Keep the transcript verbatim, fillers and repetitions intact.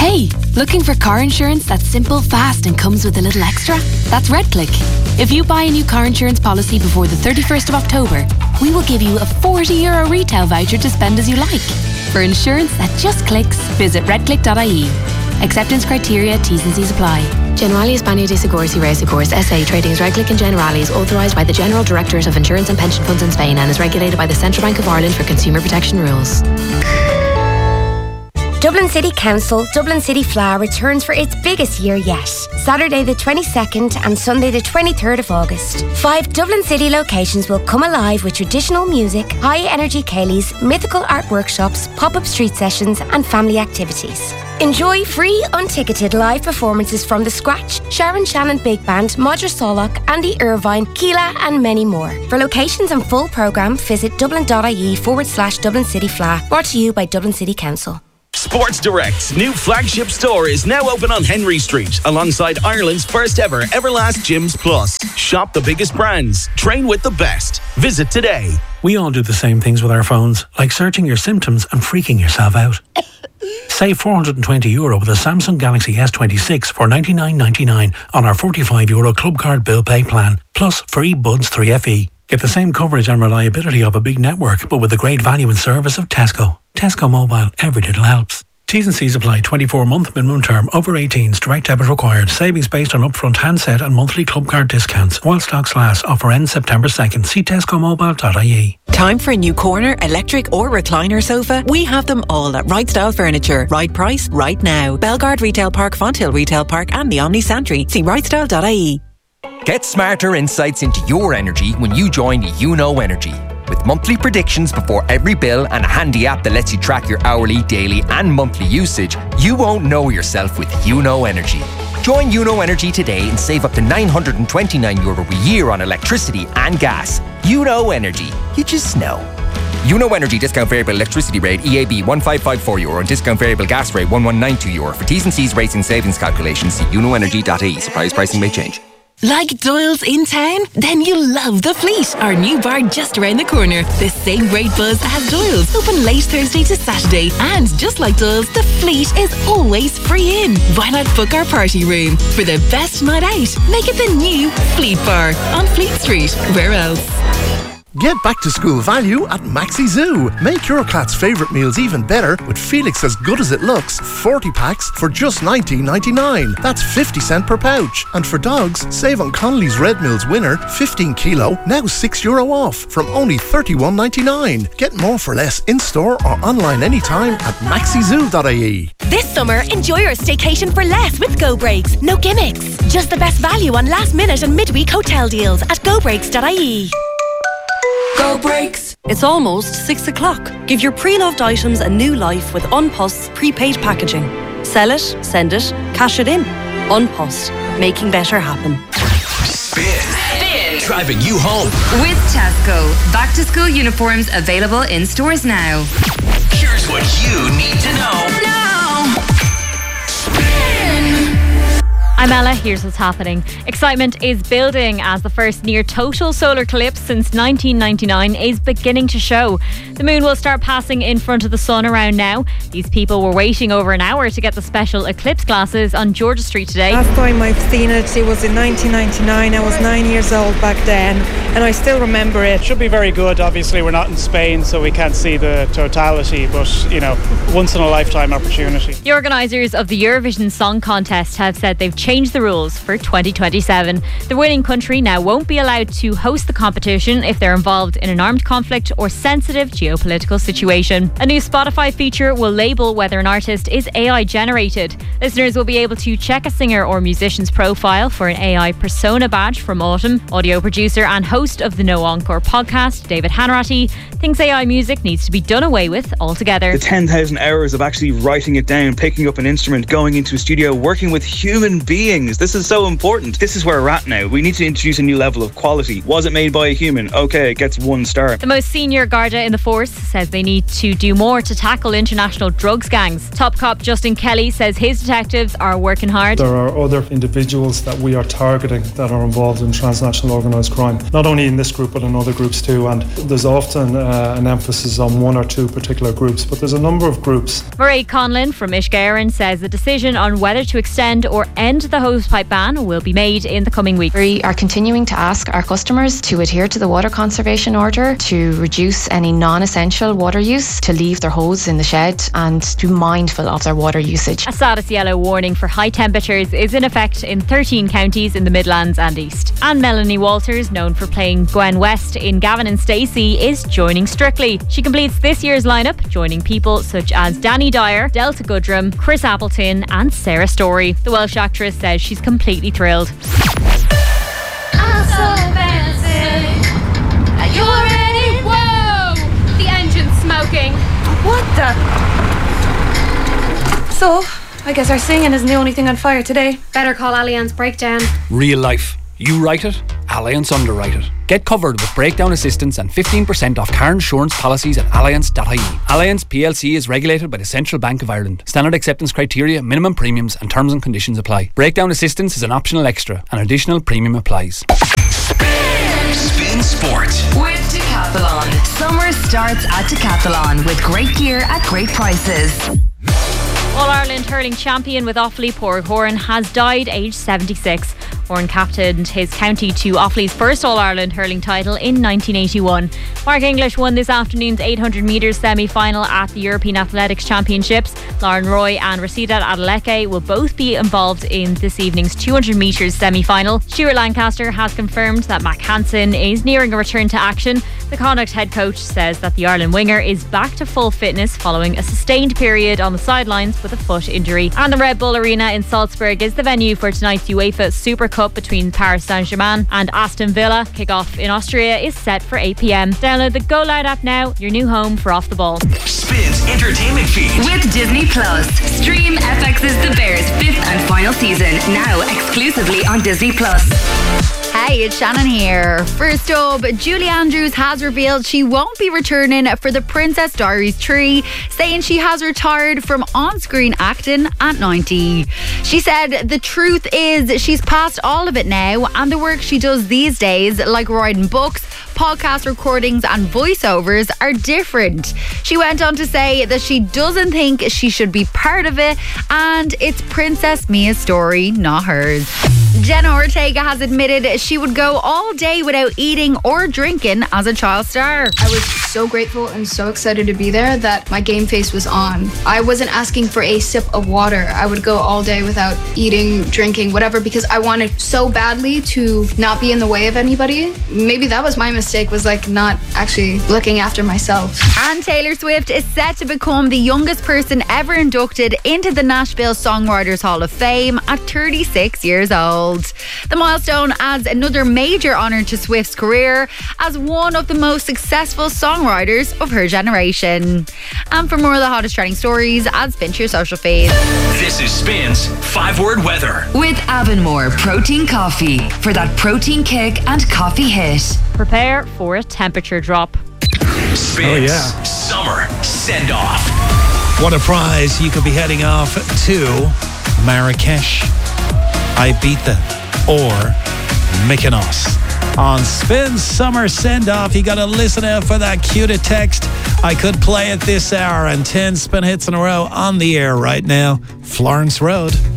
Hey, looking for car insurance that's simple, fast and comes with a little extra? That's RedClick. If you buy a new car insurance policy before the thirty-first of October, we will give you a forty euro retail voucher to spend as you like. For insurance that just clicks, visit redclick dot I E. Acceptance criteria, T's and C's apply. Generali España de Seguros y Reasegurs S A trading as RedClick and Generali is authorised by the General Directorate of Insurance and Pension Funds in Spain and is regulated by the Central Bank of Ireland for consumer protection rules. Dublin City Council Dublin City Fleadh returns for its biggest year yet. Saturday the twenty-second and Sunday the twenty-third of August. Five Dublin City locations will come alive with traditional music, high-energy ceilidhs, mythical art workshops, pop-up street sessions and family activities. Enjoy free, unticketed live performances from The Scratch, Sharon Shannon Big Band, Modra Solak, Andy Irvine, Keela and many more. For locations and full programme, visit dublin.ie forward slash Dublin City Fleadh. Brought to you by Dublin City Council. Sports Direct's new flagship store is now open on Henry Street, alongside Ireland's first ever Everlast Gyms Plus. Shop the biggest brands, train with the best. Visit today. We all do the same things with our phones, like searching your symptoms and freaking yourself out. Save four hundred twenty euro with a Samsung Galaxy S twenty-six for ninety-nine ninety-nine on our forty-five euro club card bill pay plan, plus free Buds three F E. Get the same coverage and reliability of a big network, but with the great value and service of Tesco. Tesco Mobile, every little helps. T's and C's apply. twenty-four month minimum term. Over eighteens. Direct debit required. Savings based on upfront handset and monthly club card discounts. While stocks last. Offer ends September second. See tesco mobile dot I E. Time for a new corner, electric or recliner sofa? We have them all at Right Style Furniture. Right price, right now. Belgard Retail Park, Fonthill Retail Park and the Omni Santry. See right style dot I E. Get smarter insights into your energy when you join YouKnow Energy. With monthly predictions before every bill and a handy app that lets you track your hourly, daily and monthly usage, you won't know yourself with YouKnow Energy. Join YouKnow Energy today and save up to nine hundred twenty-nine euro a year on electricity and gas. YouKnow Energy. You just know. YouKnow Energy discount variable electricity rate E A B one five five four euro and discount variable gas rate one one nine two euro. For T's and C's rates and savings calculations, see you know energy dot I E. Surprise pricing may change. Like Doyle's in town? Then you'll love The Fleet, our new bar just around the corner. The same great buzz as Doyle's, open late Thursday to Saturday. And just like Doyle's, The Fleet is always free in. Why not book our party room? For the best night out, make it the new Fleet Bar on Fleet Street. Where else? Get back to school value at Maxi Zoo. Make your cat's favourite meals even better with Felix As Good As It Looks forty packs for just nineteen ninety-nine. That's fifty cent per pouch. And for dogs, save on Connolly's Red Mills Winner fifteen kilo, now six euro off from only thirty-one ninety-nine. Get more for less in store or online anytime at maxi zoo dot I E. This summer, enjoy your staycation for less with Go Breaks. No gimmicks. Just the best value on last minute and midweek hotel deals at go breaks dot I E. Go Breaks. It's almost six o'clock. Give your pre-loved items a new life with Unpost prepaid packaging. Sell it, send it, cash it in. Unpost, making better happen. Spin. Spin. Driving you home. With Tesco. Back to school uniforms available in stores now. Here's what you need to know. Now. I'm Ella, here's what's happening. Excitement is building as the first near total solar eclipse since nineteen ninety-nine is beginning to show. The moon will start passing in front of the sun around now. These people were waiting over an hour to get the special eclipse glasses on Georgia Street today. Last time I've seen it, it was in nineteen ninety-nine. I was nine years old back then and I still remember it. Should be very good. Obviously we're not in Spain so we can't see the totality, but you know, once in a lifetime opportunity. The organisers of the Eurovision Song Contest have said they've changed the rules for twenty twenty-seven. The winning country now won't be allowed to host the competition if they're involved in an armed conflict or sensitive geopolitical situation. A new Spotify feature will label whether an artist is A I generated. Listeners will be able to check a singer or musician's profile for an A I persona badge from autumn. Audio producer and host of the No Encore podcast, David Hanratty, thinks A I music needs to be done away with altogether. The ten thousand hours of actually writing it down, picking up an instrument, going into a studio, working with human beings beings. This is so important. This is where we're at now. We need to introduce a new level of quality. Was it made by a human? Okay, it gets one star. The most senior Garda in the force says they need to do more to tackle international drugs gangs. Top cop Justin Kelly says his detectives are working hard. There are other individuals that we are targeting that are involved in transnational organised crime, not only in this group but in other groups too, and there's often uh, an emphasis on one or two particular groups, but there's a number of groups. Mairead Conlon from Ishgaren says the decision on whether to extend or end the hosepipe ban will be made in the coming weeks. We are continuing to ask our customers to adhere to the water conservation order, to reduce any non-essential water use, to leave their hose in the shed and to be mindful of their water usage. A status yellow warning for high temperatures is in effect in thirteen counties in the Midlands and East. And Melanie Walters, known for playing Gwen West in Gavin and Stacey, is joining Strictly. She completes this year's lineup, joining people such as Danny Dyer, Delta Goodrum, Chris Appleton and Sarah Story. The Welsh actress says she's completely thrilled. I'm so fancy. Are you ready? Whoa! The engine's smoking. What the? So, I guess our singing isn't the only thing on fire today. Better call Allianz Breakdown. Real life. You write it, Allianz underwrite it. Get covered with breakdown assistance and fifteen percent off car insurance policies at allianz dot I E. Allianz P L C is regulated by the Central Bank of Ireland. Standard acceptance criteria, minimum premiums and terms and conditions apply. Breakdown assistance is an optional extra. An additional premium applies. Spin Sport with Decathlon. Summer starts at Decathlon with great gear at great prices. All-Ireland hurling champion with Offaly, Padraig Horan, has died aged seventy-six. Horan captained his county to Offaly's first All-Ireland hurling title in nineteen eighty-one. Mark English won this afternoon's eight hundred metres semi-final at the European Athletics Championships. Lauren Roy and Rashida Adeleke will both be involved in this evening's two hundred metres semi-final. Stuart Lancaster has confirmed that Mac Hansen is nearing a return to action. The Connacht head coach says that the Ireland winger is back to full fitness following a sustained period on the sidelines with a foot injury. And the Red Bull Arena in Salzburg is the venue for tonight's UEFA Super Cup between Paris Saint-Germain and Aston Villa. Kick-off in Austria is set for eight p.m. Download the Go Loud app now, your new home for Off the Ball. Spins entertainment feed with Disney Plus. Stream F X's The Bears fifth and final season now exclusively on Disney Plus. Hey, it's Shannon here. First up, Julie Andrews has revealed she won't be returning for the Princess Diaries three, saying she has retired from on-screen acting at ninety. She said the truth is she's past all of it now, and the work she does these days, like writing books, podcast recordings and voiceovers, are different. She went on to say that she doesn't think she should be part of it, and it's Princess Mia's story, not hers. Jenna Ortega has admitted she would go all day without eating or drinking as a child star. I was so grateful and so excited to be there that my game face was on. I wasn't asking for a sip of water. I would go all day without eating, drinking, whatever, because I wanted so badly to not be in the way of anybody. Maybe that was my mistake, was like not actually looking after myself. And Taylor Swift is set to become the youngest person ever inducted into the Nashville Songwriters Hall of Fame at thirty-six years old. The milestone adds another major honour to Swift's career as one of the most successful songwriters of her generation. And for more of the hottest trending stories, add Spin to your social feed. This is Spin's five-word weather with Avonmore Protein Coffee for that protein kick and coffee hit. Prepare for a temperature drop. Spin's oh, yeah. Summer Send-Off. What a prize. You could be heading off to Marrakesh, Ibiza or Mykonos. On Spin's Summer Send-Off, you got to listen out for that cue to text. I could play it this hour, and ten spin hits in a row on the air right now. Florence Road.